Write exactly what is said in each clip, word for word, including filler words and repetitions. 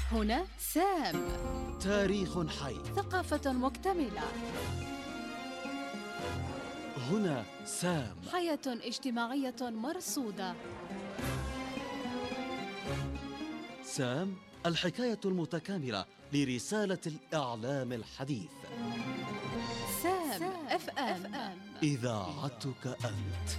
هنا سام. تاريخ حي، ثقافة مكتملة. هنا سام. حياة اجتماعية مرصودة. سام، الحكاية المتكاملة لرسالة الإعلام الحديث. سام اف ام، إذاعتك أنت.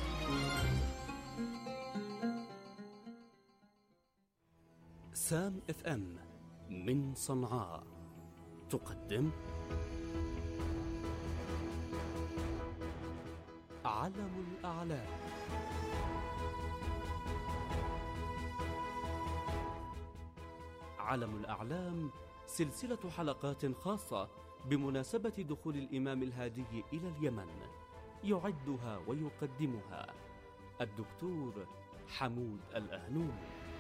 سام اف ام من صنعاء تقدم علم الأعلام. علم الأعلام سلسلة حلقات خاصة بمناسبة دخول الإمام الهادي إلى اليمن، يعدها ويقدمها الدكتور حمود الأهنوم.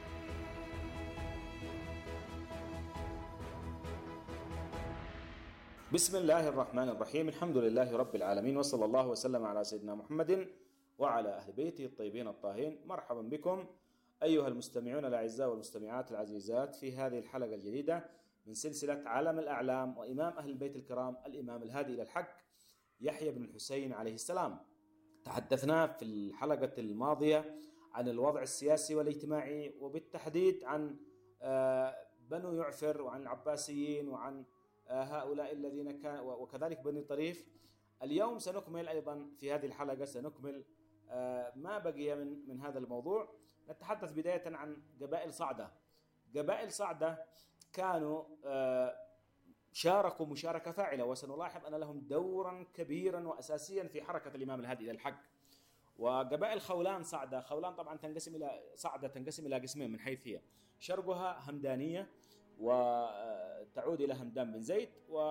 بسم الله الرحمن الرحيم، الحمد لله رب العالمين، وصلى الله وسلم على سيدنا محمد وعلى أهل بيته الطيبين الطاهرين. مرحبا بكم أيها المستمعون الأعزاء والمستمعات العزيزات في هذه الحلقة الجديدة من سلسلة علم الأعلام وإمام أهل البيت الكرام الإمام الهادي إلى الحق يحيى بن الحسين عليه السلام. تحدثنا في الحلقة الماضية عن الوضع السياسي والاجتماعي، وبالتحديد عن بنو يعفر وعن العباسيين وعن هؤلاء الذين كان، وكذلك بني طريف. اليوم سنكمل أيضا في هذه الحلقة سنكمل ما بقي من من هذا الموضوع. نتحدث بداية عن قبائل صعدة. قبائل صعدة كانوا شاركوا مشاركة فاعلة، وسنلاحظ أن لهم دورا كبيرا وأساسيا في حركة الإمام الهادي إلى الحق. وقبائل خولان صعدة، خولان طبعا تنقسم إلى صعدة تنقسم إلى قسمين من حيث هي شرقها همدانية وتعود إلى همدان بن زيد،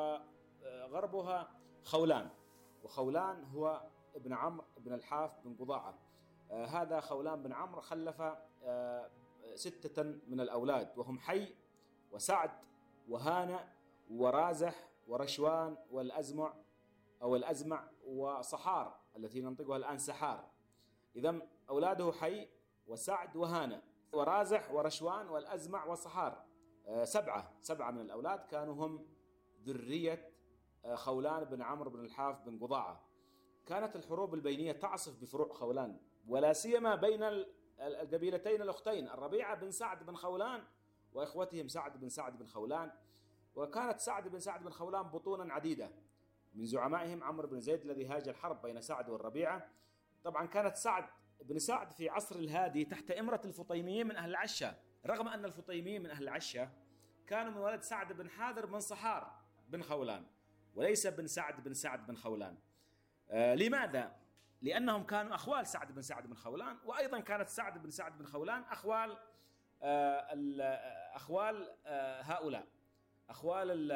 وغربها خولان، وخولان هو ابن عمرو بن الحاف بن قضاعة. آه هذا خولان بن عمرو خلف آه ستة من الأولاد، وهم حي وسعد وهانة ورازح ورشوان والأزمع أو الأزمع وصحار التي ننطقها الآن سحار. إذن أولاده حي وسعد وهانة ورازح ورشوان والأزمع وصحار، آه سبعة سبعة من الأولاد كانوا هم ذرية آه خولان بن عمرو بن الحاف بن قضاعة. كانت الحروب البينية تعصف بفروع خولان، ولا سيما بين القبيلتين الأختين الربيعة بن سعد بن خولان وإخوتهم سعد بن سعد بن خولان. وكانت سعد بن سعد بن خولان بطونا عديدة، من زعمائهم عمرو بن زيد الذي هاج الحرب بين سعد والربيعة. طبعا كانت سعد بن سعد في عصر الهادي تحت إمرة الفطيميين من أهل العشة، رغم أن الفطيميين من أهل العشة كانوا من ولد سعد بن حاذر بن صحار بن خولان، وليس بن سعد بن سعد بن خولان. آه لماذا؟ لأنهم كانوا أخوال سعد بن سعد بن خولان، وأيضا كانت سعد بن سعد بن خولان أخوال آه أخوال آه هؤلاء أخوال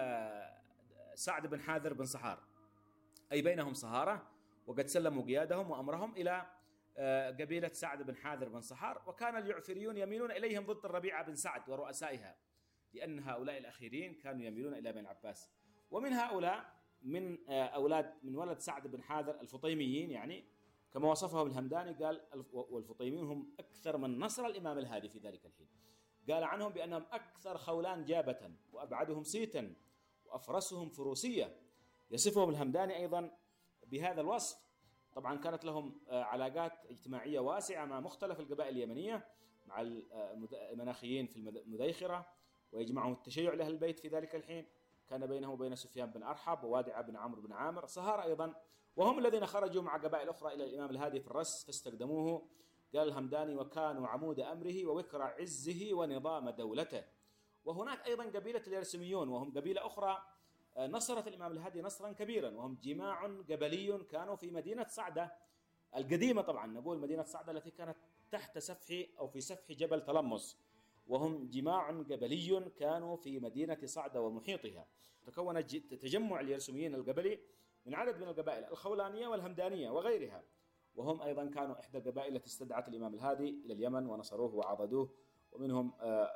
سعد بن حاذر بن صحار، أي بينهم صهارة، وقد سلموا قيادهم وأمرهم إلى آه قبيلة سعد بن حاذر بن صحار. وكان اليعفريون يميلون إليهم ضد الربيعة بن سعد ورؤسائها، لأن هؤلاء الأخيرين كانوا يميلون إلى بن العباس. ومن هؤلاء من أولاد من ولد سعد بن حاذر الفطيميين، يعني كما وصفهم الهمداني قال والفطيميون هم أكثر من نصر الإمام الهادي في ذلك الحين. قال عنهم بأنهم أكثر خولان جابة وأبعدهم صيتا وأفرسهم فروسية. يصفهم الهمداني أيضا بهذا الوصف. طبعا كانت لهم علاقات اجتماعية واسعة مع مختلف القبائل اليمنية، مع المناخيين في المديخرة، ويجمعهم التشيع لأهل البيت في ذلك الحين. كان بينه وبين سفيان بن أرحب ووادع بن عمرو بن عامر صهار أيضا، وهم الذين خرجوا مع قبائل أخرى إلى الإمام الهادي في الرس فاستخدموه. قال الهمداني وكانوا عمود أمره ووكر عزه ونظام دولته. وهناك أيضا قبيلة اليرسميون، وهم قبيلة أخرى نصرت الإمام الهادي نصرا كبيرا، وهم جماع قبلي كانوا في مدينة صعدة القديمة. طبعا نقول مدينة صعدة التي كانت تحت سفح أو في سفح جبل تلمس، وهم جماع قبلي كانوا في مدينة صعدة ومحيطها. تكون تجمع اليرسميين القبلي من عدد من القبائل الخولانية والهمدانية وغيرها، وهم أيضا كانوا إحدى القبائل التي استدعت الإمام الهادي إلى اليمن ونصروه وعضدوه، ومنهم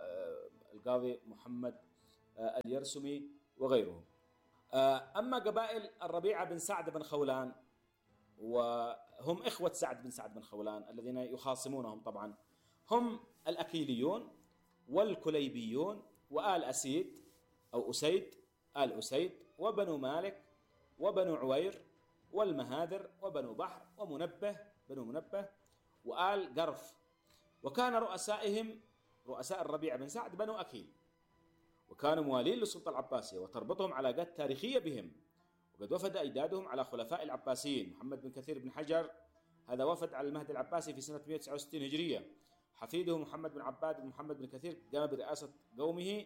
القاضي محمد اليرسمي وغيرهم. أما قبائل الربيعة بن سعد بن خولان، وهم إخوة سعد بن سعد بن خولان الذين يخاصمونهم، طبعا هم الأكيليون والكليبيون وآل أسيد أو أسيد، آل أسيد، وبنو مالك، وبنو عوير، والمهادر، وبنو بحر، ومنبه، بنو منبه، وآل قرف. وكان رؤسائهم رؤساء الربيع بن سعد بنو أكيل، وكانوا موالين للسلطة العباسية وتربطهم علاقات تاريخية بهم، وقد وفد أجدادهم على خلفاء العباسيين. محمد بن كثير بن حجر هذا وفد على المهدي العباسي في سنة مئة وتسعة وستين هجرية. حفيده محمد بن عباد بن محمد بن كثير قام برئاسة قومه،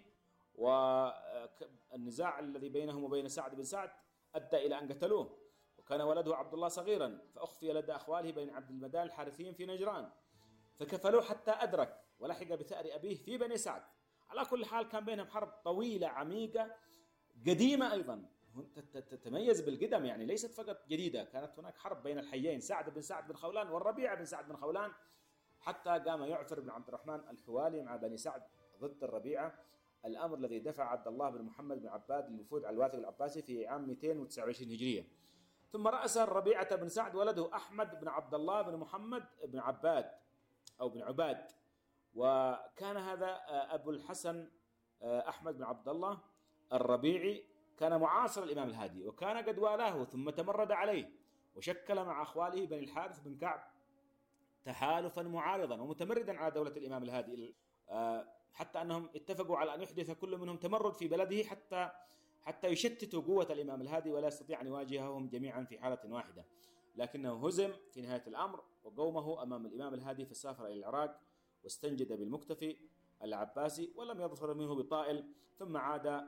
والنزاع الذي بينهم وبين سعد بن سعد أدى إلى أن قتلوه. وكان ولده عبد الله صغيرا فأخفي لدى أخواله بين عبد المدان الحارثيين في نجران، فكفلوه حتى أدرك ولحق بثأر أبيه في بني سعد. على كل حال كان بينهم حرب طويلة عميقة قديمة أيضا تتميز بالقدم، يعني ليست فقط جديدة. كانت هناك حرب بين الحيين سعد بن سعد بن خولان والربيع بن سعد بن خولان، حتى قام يعفر بن عبد الرحمن الحوالي مع بني سعد ضد الربيعة، الأمر الذي دفع عبد الله بن محمد بن عباد للوفود على الواثق العباسي في عام مئتين وتسعة وعشرين هجرية. ثم رأس الربيعة بن سعد ولده أحمد بن عبد الله بن محمد بن عباد أو بن عباد، وكان هذا أبو الحسن أحمد بن عبد الله الربيعي، كان معاصر الإمام الهادي، وكان قد والاه ثم تمرد عليه، وشكل مع أخواله بني الحارث بن كعب تحالفا معارضا ومتمردا على دولة الإمام الهادي، حتى أنهم اتفقوا على أن يحدث كل منهم تمرد في بلده حتى حتى يشتتوا قوة الإمام الهادي ولا يستطيع أن يواجههم جميعا في حالة واحدة. لكنه هزم في نهاية الأمر وقومه أمام الإمام الهادي، فسافر إلى العراق واستنجد بالمكتفي العباسي ولم يظفر منه بطائل، ثم عاد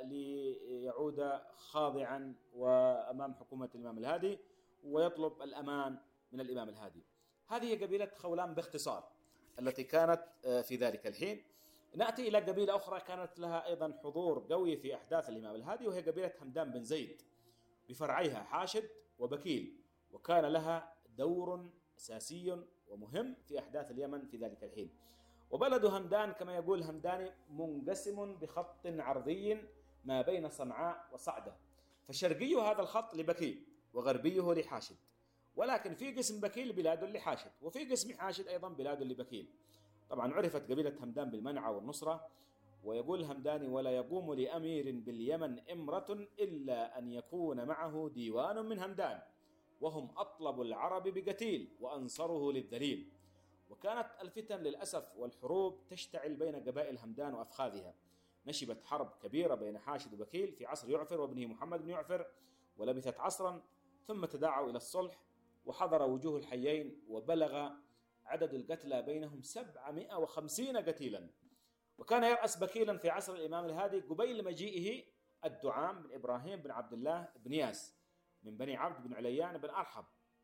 ليعود خاضعا وأمام حكومة الإمام الهادي ويطلب الأمان من الإمام الهادي. هذه قبيلة خولان باختصار التي كانت في ذلك الحين. نأتي إلى قبيلة أخرى كانت لها أيضا حضور قوي في أحداث الإمام الهادي، وهي قبيلة همدان بن زيد بفرعيها حاشد وبكيل، وكان لها دور أساسي ومهم في أحداث اليمن في ذلك الحين. وبلد همدان كما يقول همداني منقسم بخط عرضي ما بين صنعاء وصعدة، فشرقي هذا الخط لبكيل وغربيه لحاشد، ولكن في قسم بكيل بلاد لحاشد، وفي قسم حاشد أيضا بلاد لبكيل. طبعا عرفت قبيلة همدان بالمنعة والنصرة. ويقول همداني: ولا يقوم لأمير باليمن إمرة إلا أن يكون معه ديوان من همدان، وهم أطلب العرب بقتيل وأنصره للذليل. وكانت الفتن للأسف والحروب تشتعل بين قبائل همدان وأفخاذها. نشبت حرب كبيرة بين حاشد وبكيل في عصر يعفر وابنه محمد بن يعفر، ولبثت عصرا ثم تداعوا إلى الصلح وحضر وجوه الحيين، وبلغ عدد القتلى بينهم سبعمائة وخمسين قتيلا. وكان يرأس بكيلا في عصر الإمام الهادي قبيل مجيئه الدعام بن إبراهيم بن عبد الله بن ياس من بني عبد بن عليان بن أرحب.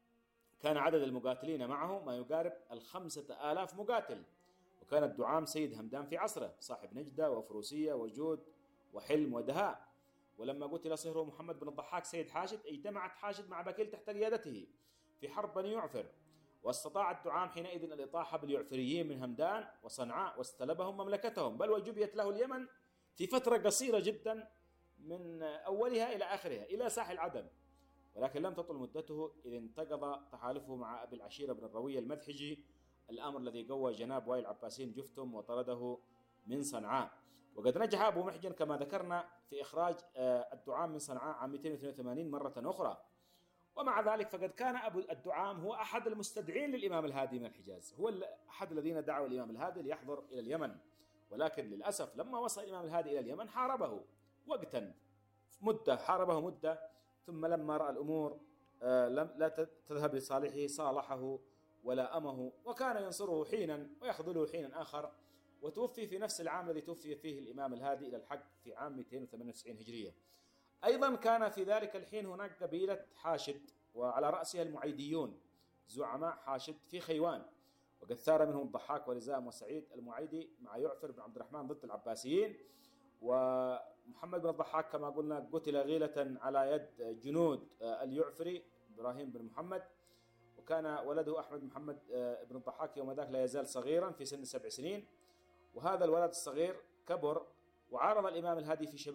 كان عدد المقاتلين معه ما يقارب الخمسة آلاف مقاتل. وكان الدعام سيد همدان في عصره، صاحب نجدة وفروسية وجود وحلم ودهاء. ولما قتل صهره محمد بن الضحاك سيد حاشد، اجتمعت حاشد مع بكيل تحت قيادته في حرب بني يعفر، واستطاع الدعام حينئذ الإطاحة باليعفريين من همدان وصنعاء واستلبهم مملكتهم، بل وجبيت له اليمن في فترة قصيرة جدا من أولها إلى آخرها إلى ساحل عدن. ولكن لم تطل مدته إذ انتقض تحالفه مع أبي العشيرة بن الروية المذحجي، الأمر الذي قوى جناب واي العباسيين جفتم وطرده من صنعاء. وقد نجح أبو محجن كما ذكرنا في إخراج الدعام من صنعاء عام مئتين واثنين وثمانين مرة أخرى. ومع ذلك فقد كان أبو الدعام هو أحد المستدعين للإمام الهادي من الحجاز، هو أحد الذين دعوا الإمام الهادي ليحضر إلى اليمن. ولكن للأسف لما وصل الإمام الهادي إلى اليمن حاربه وقتا مدة حاربه مدة ثم لما رأى الأمور لا تذهب لصالحه صالحه ولامه، وكان ينصره حينا ويخذله حينا آخر، وتوفي في نفس العام الذي توفي فيه الإمام الهادي إلى الحق في عام مئتين وثمانية وتسعين هجرية. أيضا كان في ذلك الحين هناك قبيلة حاشد وعلى رأسها المعيديون زعماء حاشد في خيوان، وقد ثار منهم الضحاك ولزام وسعيد المعيدي مع يعفر بن عبد الرحمن ضد العباسيين. ومحمد بن الضحاك كما قلنا قتل غيلة على يد جنود اليعفري إبراهيم بن محمد، وكان ولده أحمد محمد بن الضحاك يوم ذاك لا يزال صغيرا في سن سبع سنين. وهذا الولد الصغير كبر وعارض الإمام الهادي في شباب